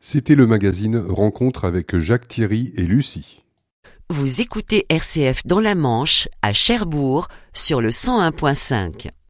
C'était le magazine Rencontre avec Jacques Thierry et Lucie. Vous écoutez RCF dans la Manche, à Cherbourg, sur le 101.5.